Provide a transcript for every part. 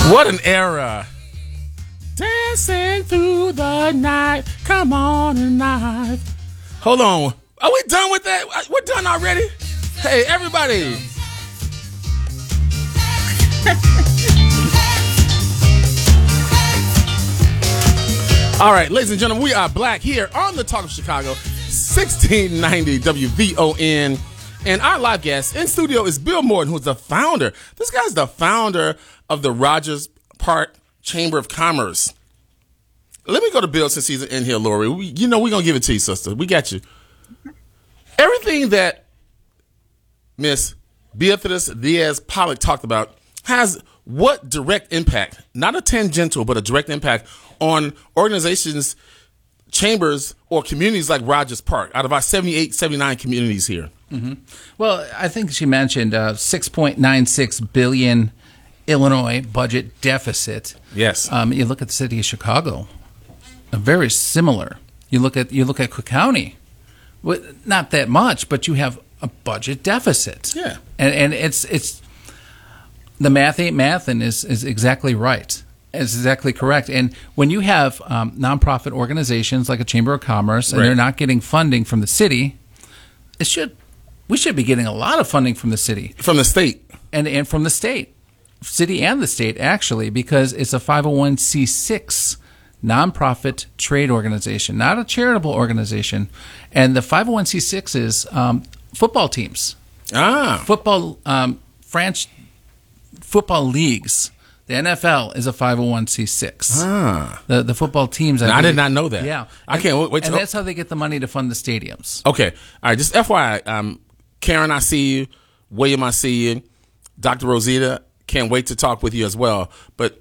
What an era. Dancing through the night. Come on tonight. Hold on. Are we done with that? We're done already? Hey, everybody. All right, ladies and gentlemen, we are black here on the Talk of Chicago, 1690 WVON. And our live guest in studio is Bill Morton, who's the founder. This guy's the founder of the Rogers Park Chamber of Commerce. Let me go to Bill since he's in here, Lori. We're going to give it to you, sister. We got you. Everything that Miss Beatriz Diaz-Pollock talked about has what direct impact, not a tangential, but a direct impact on organizations, chambers, or communities like Rogers Park out of our 78, 79 communities here? Mm-hmm. Well, I think she mentioned $6.96 billion Illinois budget deficit. Yes. You look at the city of Chicago, very similar. You look at Cook County, not that much, but you have a budget deficit. Yeah. And it's the math ain't math, and is exactly right. It's exactly correct. And when you have nonprofit organizations like a Chamber of Commerce, and they're not getting funding from the city, we should be getting a lot of funding from the city, from the state, and from the state. City and the state, actually, because it's a 501c6 nonprofit trade organization, not a charitable organization. And the 501c6 is football teams, football leagues. The NFL is a 501c6. The football teams. I did not know that. Yeah, I can't wait. And that's how they get the money to fund the stadiums. Okay, all right. Just FYI, Karen, I see you. William, I see you. Dr. Rosita. Can't wait to talk with you as well. But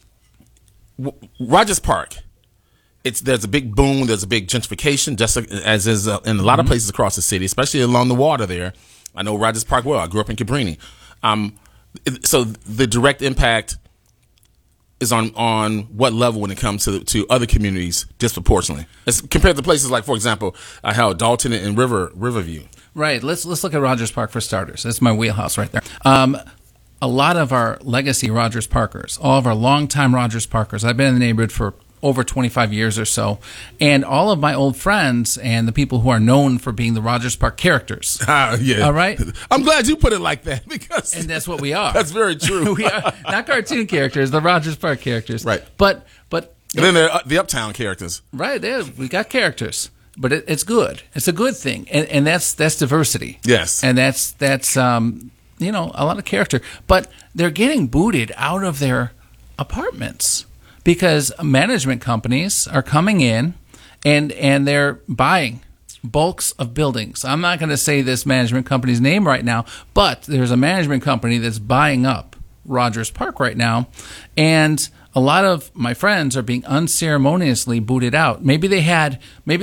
Rogers Park, there's a big boom. There's a big gentrification, just as is in a lot of places across the city, especially along the water there. I know Rogers Park well. I grew up in Cabrini. So the direct impact is on what level when it comes to other communities disproportionately, as compared to places like, for example, how Dalton and Riverview. Right. Let's look at Rogers Park for starters. That's my wheelhouse right there. A lot of our legacy Rogers Parkers, all of our longtime Rogers Parkers, I've been in the neighborhood for over 25 years or so, and all of my old friends and the people who are known for being the Rogers Park characters. Yeah. All right? I'm glad you put it like that, because... And that's what we are. That's very true. We are not cartoon characters, the Rogers Park characters. Right. But and then there are the Uptown characters. Right, we got characters. But it's good. It's a good thing. And that's diversity. Yes. And that's a lot of character. But they're getting booted out of their apartments because management companies are coming in and they're buying bulks of buildings. I'm not going to say this management company's name right now, but there's a management company that's buying up Rogers Park right now. And a lot of my friends are being unceremoniously booted out. Maybe they had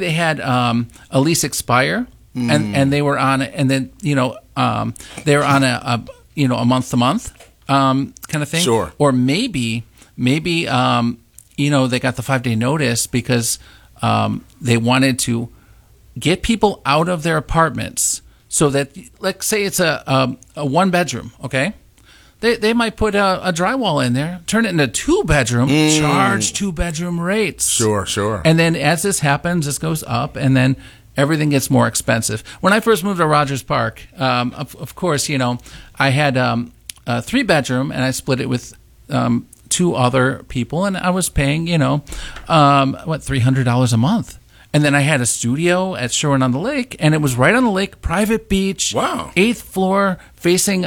a lease expire, and they were on it, and then they were on a month to month kind of thing. Sure. Or maybe they got the 5-day notice because they wanted to get people out of their apartments so that, let's say it's a 1-bedroom, okay? They might put a drywall in there, turn it into 2-bedroom, charge 2-bedroom rates. Sure. And then as this happens, this goes up, and then everything gets more expensive. When I first moved to Rogers Park, of course, I had a 3-bedroom, and I split it with 2 other people, and I was paying, $300 a month. And then I had a studio at Shore-on-the-Lake, and it was right on the lake, private beach. Wow. 8th floor, facing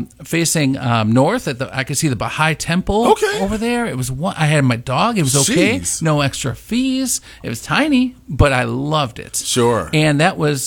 north. I could see the Baha'i Temple over there. It was I had my dog. It was okay. Jeez. No extra fees. It was tiny, but I loved it. Sure. And that was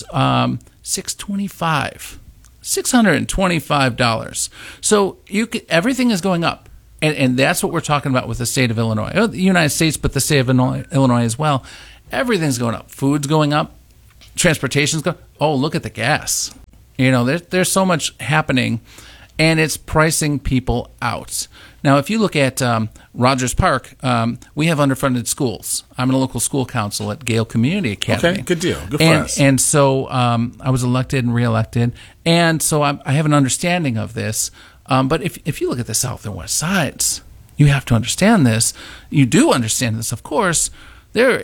$625. So everything is going up. And that's what we're talking about with the state of Illinois. The United States, but the state of Illinois as well. Everything's going up. Food's going up. Transportation's going up. Oh, look at the gas. There's so much happening, and it's pricing people out. Now, if you look at Rogers Park, we have underfunded schools. I'm in a local school council at Gale Community Academy. Okay, good deal. Good for us. And so I was elected and reelected, and so I have an understanding of this. But if you look at the south and west sides, you have to understand this. You do understand this, of course. They're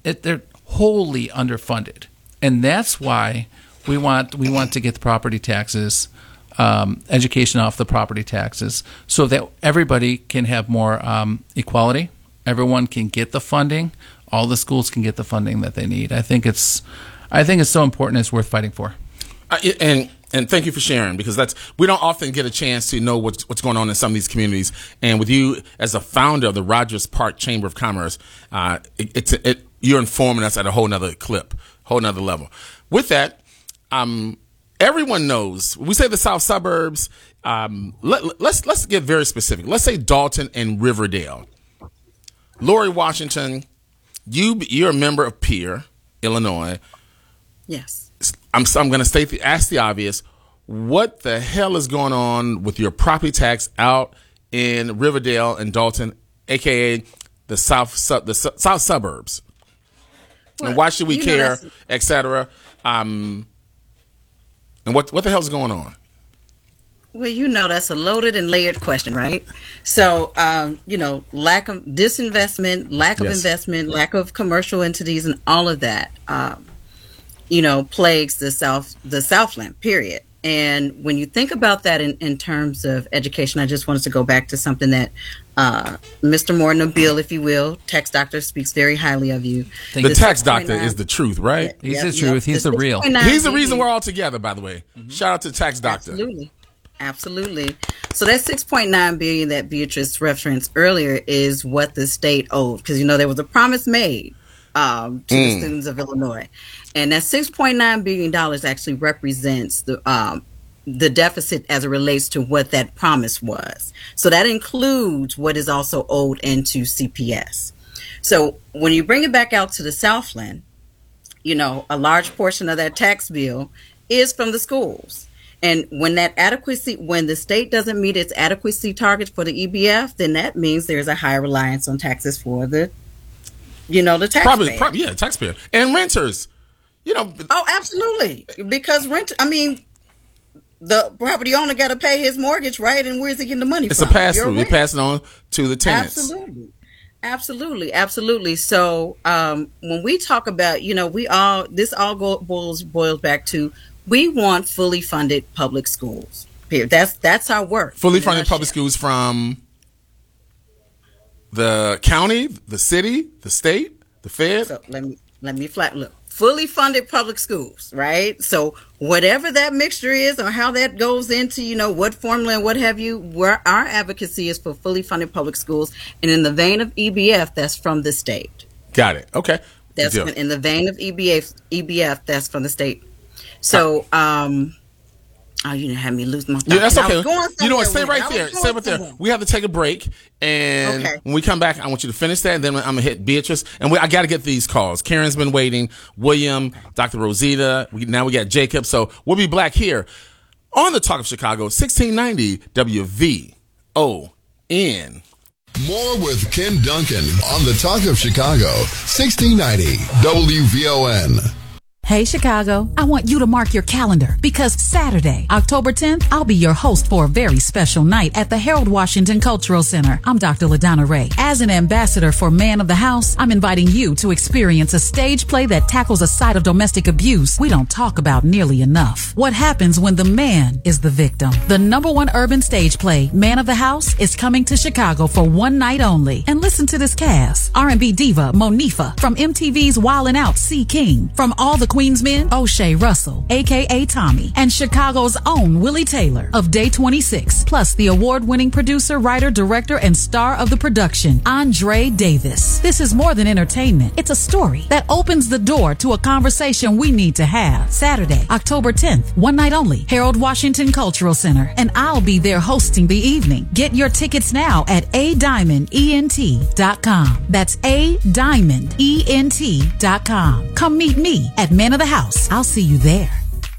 wholly underfunded, and that's why we want to get the property taxes, education off the property taxes, so that everybody can have more equality. Everyone can get the funding. All the schools can get the funding that they need. I think it's so important. It's worth fighting for. And thank you for sharing, because we don't often get a chance to know what's going on in some of these communities. And with you as a founder of the Rogers Park Chamber of Commerce, you're informing us at a whole nother level. With that, everyone knows we say the South suburbs. Let's get very specific. Let's say Dalton and Riverdale. Lori Washington, you're a member of Pierre, Illinois. Yes. I'm going to ask the obvious. What the hell is going on with your property tax out in Riverdale and Dalton, aka the South suburbs? Well, and why should we care, et cetera? And what the hell's going on? Well, that's a loaded and layered question, right? So, lack of disinvestment, lack of investment, lack of commercial entities, and all of that, plagues the Southland, period. And when you think about that in terms of education, I just wanted to go back to something that Mr. Nabil, if you will, tax doctor, speaks very highly of you. The tax doctor is the truth, right? He's the truth. He's the real. He's the reason we're all together, by the way. Mm-hmm. Shout out to the tax doctor. Absolutely. So that $6.9 billion that Beatrice referenced earlier is what the state owed, because there was a promise made to the students of Illinois, and that $6.9 billion actually represents the deficit as it relates to what that promise was. So that includes what is also owed into CPS. So when you bring it back out to the Southland, a large portion of that tax bill is from the schools. And when the state doesn't meet its adequacy targets for the EBF, then that means there's a higher reliance on taxes for the taxpayer. Probably, taxpayer. And renters, Oh, absolutely. Because the property owner got to pay his mortgage, right? And where's he getting the money from? It's a pass-through. They pass it on to the tenants. Absolutely. So when we talk about, this all boils back to, we want fully funded public schools. Period. That's our work. Fully funded public schools from the county, the city, the state, the Fed. So let me look. Fully funded public schools, right? So whatever that mixture is, or how that goes into, what formula and what have you, where our advocacy is for fully funded public schools, and in the vein of EBF, that's from the state. Got it. Okay. That's in the vein of EBF, that's from the state. So, you had me lose my thought. Yeah, that's okay. Stay right there. We have to take a break, and when we come back, I want you to finish that, and then I'm gonna hit Beatrice, and I got to get these calls. Karen's been waiting. William, Dr. Rosita. Now we got Jacob. So we'll be back here on the Talk of Chicago, 1690 WVON. More with Ken Duncan on the Talk of Chicago, 1690 WVON. Hey, Chicago, I want you to mark your calendar because Saturday, October 10th, I'll be your host for a very special night at the Harold Washington Cultural Center. I'm Dr. LaDonna Ray. As an ambassador for Man of the House, I'm inviting you to experience a stage play that tackles a side of domestic abuse we don't talk about nearly enough. What happens when the man is the victim? The #1 urban stage play, Man of the House, is coming to Chicago for one night only. And listen to this cast. R&B diva Monifa, from MTV's Wildin' Out, C. King, from All the Queen's Men, O'Shea Russell, a.k.a. Tommy, and Chicago's own Willie Taylor of Day 26, plus the award-winning producer, writer, director, and star of the production, Andre Davis. This is more than entertainment. It's a story that opens the door to a conversation we need to have. Saturday, October 10th, one night only, Harold Washington Cultural Center, and I'll be there hosting the evening. Get your tickets now at adiamondent.com. That's adiamondent.com. Come meet me at Man of the House. I'll see you there.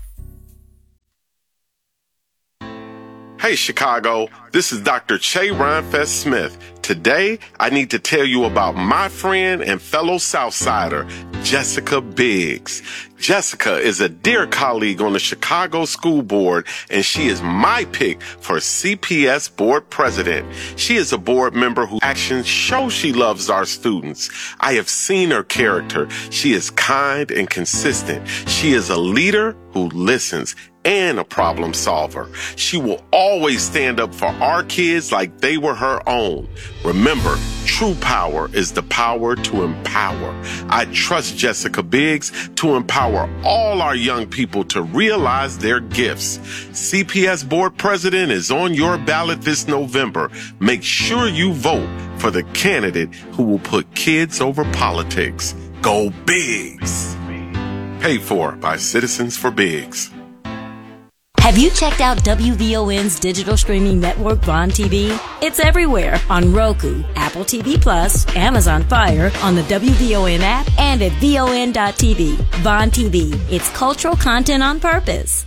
Hey Chicago, this is Dr. Che Rhinefest Smith. Today, I need to tell you about my friend and fellow Southsider, Jessica Biggs. Jessica is a dear colleague on the Chicago School Board, and she is my pick for CPS Board President. She is a board member whose actions show she loves our students. I have seen her character. She is kind and consistent. She is a leader who listens and a problem solver. She will always stand up for our kids like they were her own. Remember, true power is the power to empower. I trust Jessica Biggs to empower all our young people to realize their gifts. CPS Board President is on your ballot this November. Make sure you vote for the candidate who will put kids over politics. Go Biggs! Paid for by Citizens for Biggs. Have you checked out WVON's digital streaming network, Vaughn TV? It's everywhere on Roku, Apple TV Plus, Amazon Fire, on the WVON app, and at VON.TV. Vaughn TV. It's cultural content on purpose.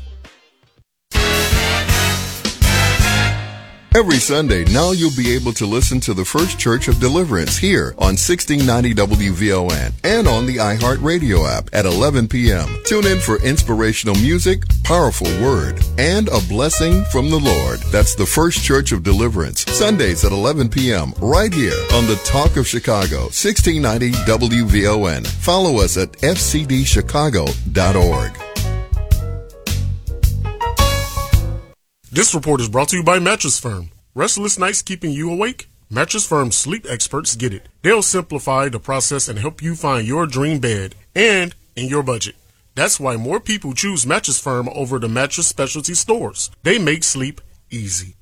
Every Sunday, now you'll be able to listen to the First Church of Deliverance here on 1690 WVON and on the iHeartRadio app at 11 p.m. Tune in for inspirational music, powerful word, and a blessing from the Lord. That's the First Church of Deliverance, Sundays at 11 p.m. right here on the Talk of Chicago, 1690 WVON. Follow us at fcdchicago.org. This report is brought to you by Mattress Firm. Restless nights keeping you awake? Mattress Firm's sleep experts get it. They'll simplify the process and help you find your dream bed and in your budget. That's why more people choose Mattress Firm over the mattress specialty stores. They make sleep easy.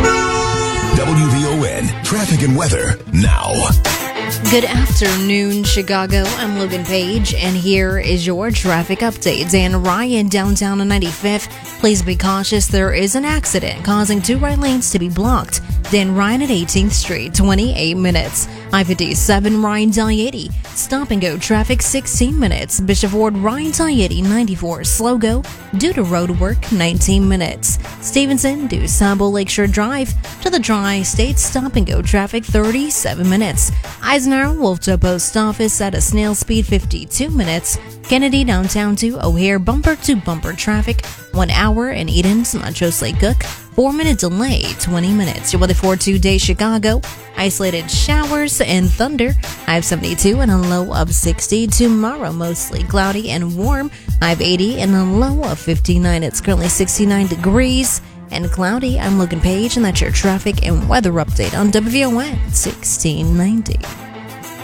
WVON traffic and weather now. Good afternoon, Chicago. I'm Logan Page, and here is your traffic update. Dan Ryan, downtown on 95th. Please be cautious. There is an accident causing 2 right lanes to be blocked. Dan Ryan at 18th Street, 28 minutes. I-57 Ryan I-80. Stop and go traffic 16 minutes. Bishop Ward Ryan I-80 94 slow go due to road work 19 minutes. Stevenson due Sabo Lakeshore Drive to the Tri-State stop and go traffic 37 minutes. Eisenhower Wolftoe Post Office at a snail speed 52 minutes. Kennedy downtown to O'Hare bumper to bumper traffic 1 hour, and Eden's Montrose Lake Cook 4-minute delay 20 minutes. Your weather for today, Chicago. Isolated showers and thunder. High of 72 and a low of 60. Tomorrow mostly cloudy and warm. High of 80 and a low of 59. It's currently 69 degrees and cloudy. I'm Logan Page, and that's your traffic and weather update on WVON 1690.